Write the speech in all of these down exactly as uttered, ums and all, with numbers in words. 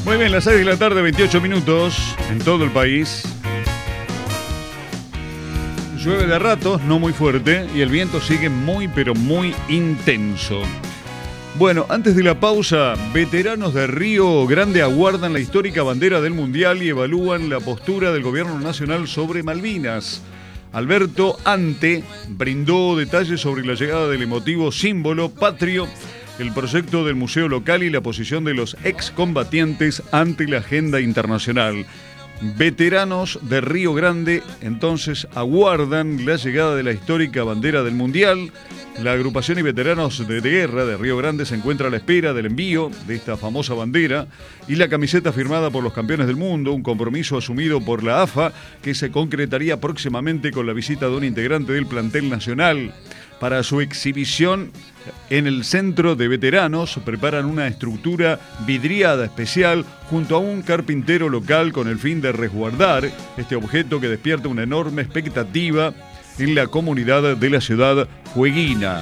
Muy bien, las seis de la tarde, veintiocho minutos en todo el país. Llueve de ratos, no muy fuerte, y el viento sigue muy, pero muy intenso. Bueno, antes de la pausa, veteranos de Río Grande aguardan la histórica bandera del Mundial y evalúan la postura del gobierno nacional sobre Malvinas. Alberto Ante brindó detalles sobre la llegada del emotivo símbolo patrio, el proyecto del museo local y la posición de los excombatientes ante la agenda internacional. Veteranos de Río Grande entonces aguardan la llegada de la histórica bandera del Mundial. La agrupación y veteranos de guerra de Río Grande se encuentra a la espera del envío de esta famosa bandera y la camiseta firmada por los campeones del mundo, un compromiso asumido por la A F A que se concretaría próximamente con la visita de un integrante del plantel nacional. Para su exhibición en el centro de veteranos preparan una estructura vidriada especial junto a un carpintero local con el fin de resguardar este objeto que despierta una enorme expectativa en la comunidad de la ciudad jueguina.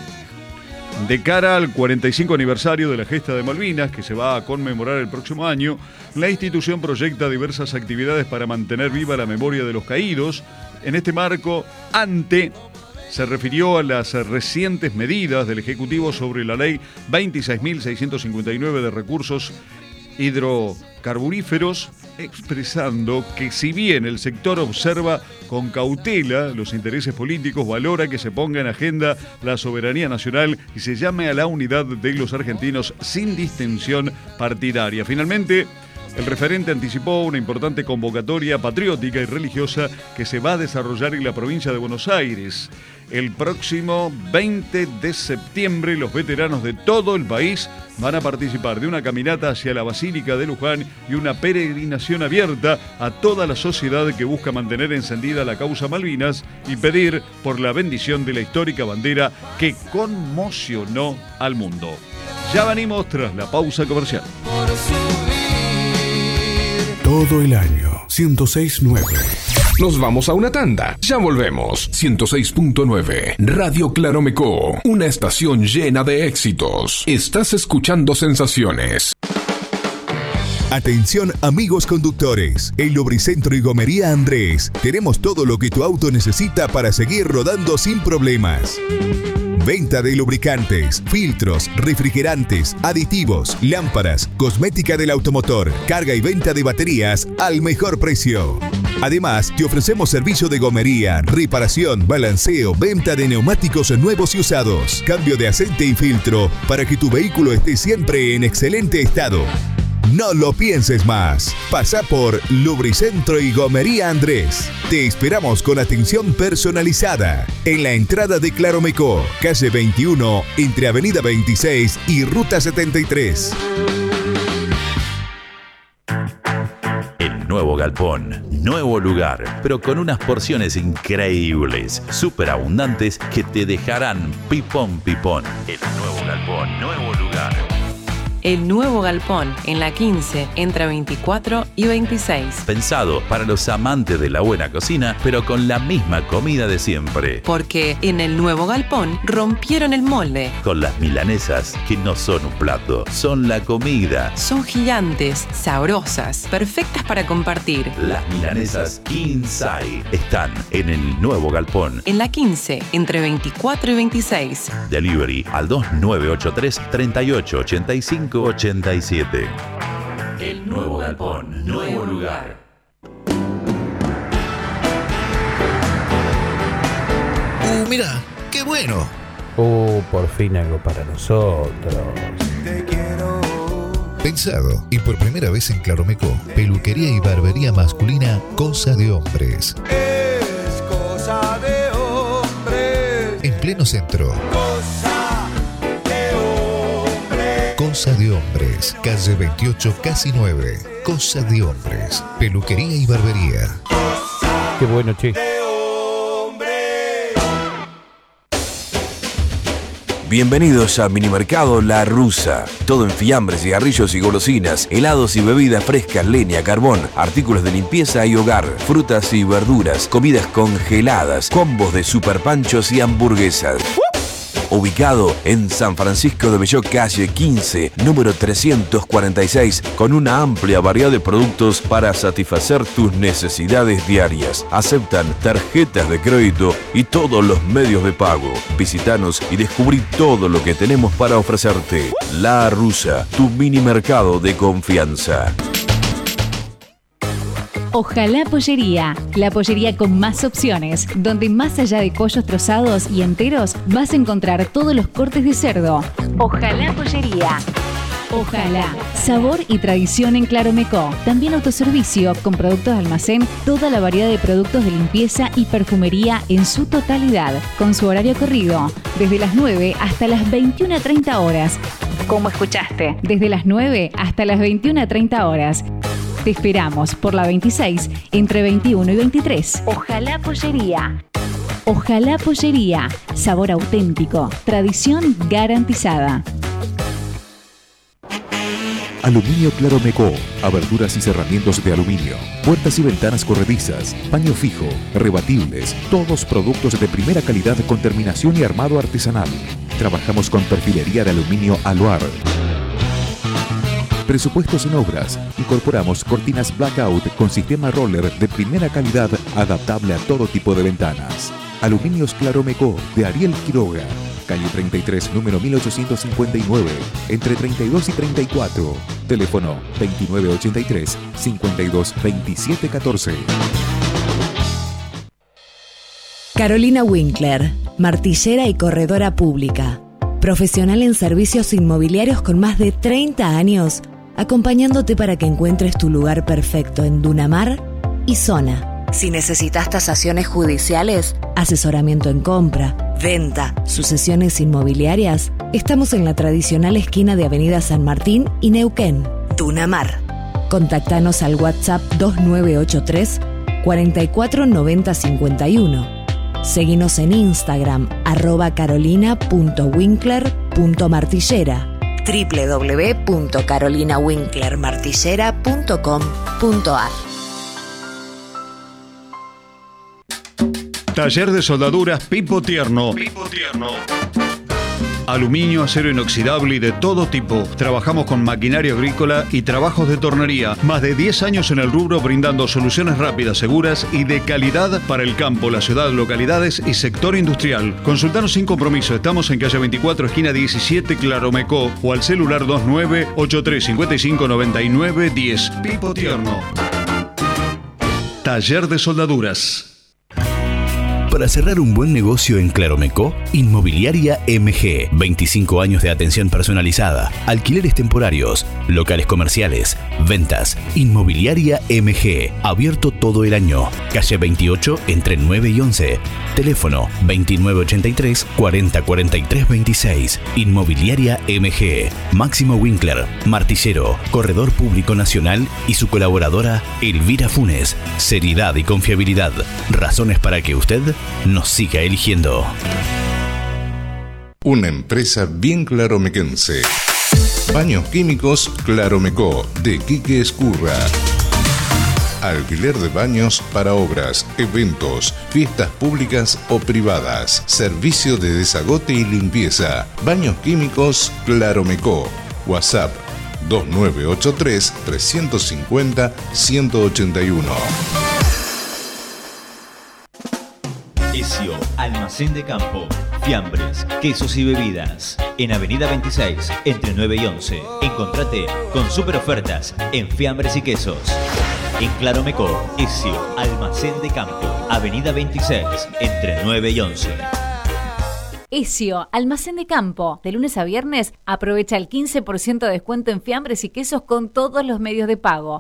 De cara al cuarenta y cinco aniversario de la gesta de Malvinas, que se va a conmemorar el próximo año, la institución proyecta diversas actividades para mantener viva la memoria de los caídos. En este marco, Ante se refirió a las recientes medidas del Ejecutivo sobre la Ley veintiséis mil seiscientos cincuenta y nueve de recursos hidrocarburíferos, expresando que si bien el sector observa con cautela los intereses políticos, valora que se ponga en agenda la soberanía nacional y se llame a la unidad de los argentinos sin distinción partidaria. Finalmente, el referente anticipó una importante convocatoria patriótica y religiosa que se va a desarrollar en la provincia de Buenos Aires. El próximo veinte de septiembre, los veteranos de todo el país van a participar de una caminata hacia la Basílica de Luján y una peregrinación abierta a toda la sociedad que busca mantener encendida la causa Malvinas y pedir por la bendición de la histórica bandera que conmocionó al mundo. Ya venimos tras la pausa comercial. Todo el año, ciento seis punto nueve. Nos vamos a una tanda. Ya volvemos. ciento seis punto nueve. Radio Claromecó. Una estación llena de éxitos. Estás escuchando Sensaciones. Atención amigos conductores, en Lubricentro y Gomería Andrés tenemos todo lo que tu auto necesita para seguir rodando sin problemas. Venta de lubricantes, filtros, refrigerantes, aditivos, lámparas, cosmética del automotor, carga y venta de baterías al mejor precio. Además, te ofrecemos servicio de gomería, reparación, balanceo, venta de neumáticos nuevos y usados, cambio de aceite y filtro para que tu vehículo esté siempre en excelente estado. No lo pienses más. Pasa por Lubricentro y Gomería Andrés. Te esperamos con atención personalizada en la entrada de Claromecó, calle veintiuno, entre Avenida veintiséis y Ruta setenta y tres. El nuevo galpón, nuevo lugar, pero con unas porciones increíbles, súper abundantes que te dejarán pipón pipón. El nuevo galpón, nuevo lugar. El nuevo galpón, en la quince, entre veinticuatro y veintiséis. Pensado para los amantes de la buena cocina, pero con la misma comida de siempre. Porque en el nuevo galpón rompieron el molde. Con las milanesas, que no son un plato, son la comida. Son gigantes, sabrosas, perfectas para compartir. Las milanesas Kinsai están en el nuevo galpón. En la quince, entre veinticuatro y veintiséis. Delivery al dos nueve ocho tres, tres ocho ocho cinco ochenta y siete. El nuevo galpón, nuevo lugar. Uh, mira, qué bueno. Uh, por fin algo para nosotros. Te quiero. Pensado y por primera vez en Claromecó, peluquería y barbería masculina, Cosa de Hombres. Es cosa de hombres. En pleno centro. Cosa de Hombres, calle veintiocho, casi nueve. Cosa de Hombres, peluquería y barbería. Qué bueno, che. Bienvenidos a Minimercado La Rusa. Todo en fiambres, cigarrillos y golosinas, helados y bebidas frescas, leña, carbón, artículos de limpieza y hogar, frutas y verduras, comidas congeladas, combos de superpanchos y hamburguesas. ubicado en San Francisco de Belló, calle quince, número trescientos cuarenta y seis, con una amplia variedad de productos para satisfacer tus necesidades diarias. Aceptan tarjetas de crédito y todos los medios de pago. Visítanos y descubrí todo lo que tenemos para ofrecerte. La Rusa, tu mini mercado de confianza. Ojalá Pollería, la pollería con más opciones, donde más allá de pollos trozados y enteros vas a encontrar todos los cortes de cerdo. Ojalá Pollería. Ojalá. Sabor y tradición en Claromecó. También autoservicio con productos de almacén, toda la variedad de productos de limpieza y perfumería en su totalidad, con su horario corrido, desde las nueve hasta las veintiuna treinta horas. ¿Cómo escuchaste? Desde las nueve hasta las veintiuna treinta horas. Te esperamos por la veintiséis, entre veintiuno y veintitrés. Ojalá Pollería. Ojalá Pollería. Sabor auténtico. Tradición garantizada. Aluminio Claromecó, aberturas y cerramientos de aluminio, puertas y ventanas corredizas, paño fijo, rebatibles, todos productos de primera calidad con terminación y armado artesanal. Trabajamos con perfilería de aluminio Aluar. Presupuestos en obras. Incorporamos cortinas blackout con sistema roller de primera calidad adaptable a todo tipo de ventanas. Aluminios Claromecó de Ariel Quiroga. Calle treinta y tres, número mil ochocientos cincuenta y nueve, entre treinta y dos y treinta y cuatro. Teléfono veintinueve ochenta y tres, cincuenta y dos veintisiete catorce. Carolina Winkler, martillera y corredora pública. Profesional en servicios inmobiliarios con más de treinta años, acompañándote para que encuentres tu lugar perfecto en Dunamar y zona. Si necesitas tasaciones judiciales, asesoramiento en compra, venta, sucesiones inmobiliarias, estamos en la tradicional esquina de Avenida San Martín y Neuquén, Dunamar. Contactanos al WhatsApp dos nueve ocho tres, cuarenta y cuatro noventa cincuenta y uno. Seguinos en Instagram, arroba carolina punto winkler punto martillera, doble u doble u doble u punto carolina winkler martillera punto com punto a r. Taller de soldaduras Pipo Tierno. Pipo Tierno. Aluminio, acero inoxidable y de todo tipo. Trabajamos con maquinaria agrícola y trabajos de tornería. Más de diez años en el rubro brindando soluciones rápidas, seguras y de calidad para el campo, la ciudad, localidades y sector industrial. Consultanos sin compromiso. Estamos en calle veinticuatro, esquina diecisiete, Claromecó, o al celular dos nueve ocho tres cinco cinco nueve nueve uno cero. Pipo Tierno. Taller de soldaduras. Para cerrar un buen negocio en Claromecó, Inmobiliaria M G. veinticinco años de atención personalizada, alquileres temporarios, locales comerciales, ventas. Inmobiliaria M G. Abierto todo el año. Calle veintiocho, entre nueve y once. Teléfono veintinueve ochenta y tres, cuarenta cuarenta y tres veintiséis. Inmobiliaria M G. Máximo Winkler, martillero, corredor público nacional y su colaboradora Elvira Funes. Seriedad y confiabilidad. Razones para que usted nos siga eligiendo. Una empresa bien claromequense. Baños Químicos Claromecó, de Quique Escurra. Alquiler de baños para obras, eventos, fiestas públicas o privadas. Servicio de desagote y limpieza. Baños Químicos Claromecó. WhatsApp dos nueve ocho tres, tres cinco cero, uno ocho uno. Esio, almacén de campo, fiambres, quesos y bebidas. En Avenida veintiséis, entre nueve y once. Encontrate con super ofertas en fiambres y quesos. En Claromecó, Esio, almacén de campo. Avenida veintiséis, entre nueve y once. Esio, almacén de campo. De lunes a viernes, aprovecha el quince por ciento de descuento en fiambres y quesos con todos los medios de pago.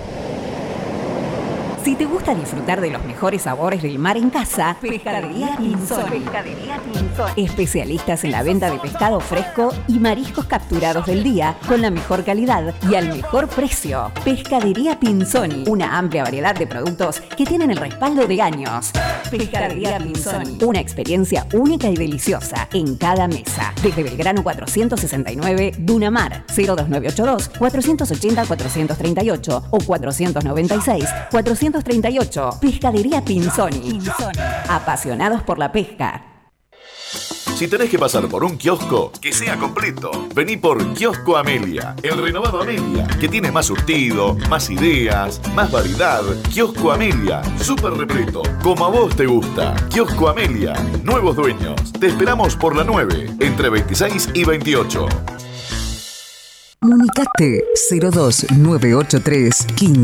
Si te gusta disfrutar de los mejores sabores del mar en casa, Pescadería Pinzoni. Especialistas en la venta de pescado fresco y mariscos capturados del día con la mejor calidad y al mejor precio. Pescadería Pinzoni, una amplia variedad de productos que tienen el respaldo de años. Pescadería Pinzoni, una experiencia única y deliciosa en cada mesa. Desde Belgrano cuatrocientos sesenta y nueve, Dunamar, cero dos nueve ocho dos, cuatrocientos ochenta, cuatrocientos treinta y ocho o cuatrocientos noventa y seis, cuatrocientos treinta y ocho. Pescadería Pinzoni. Pinzoni. Apasionados por la pesca. Si tenés que pasar por un kiosco, que sea completo. Vení por Kiosco Amelia, el renovado Amelia, que tiene más surtido, más ideas, más variedad. Kiosco Amelia, súper repleto, como a vos te gusta. Kiosco Amelia, nuevos dueños. Te esperamos por la nueve, entre veintiséis y veintiocho. Comunicate cero dos nueve ocho tres quince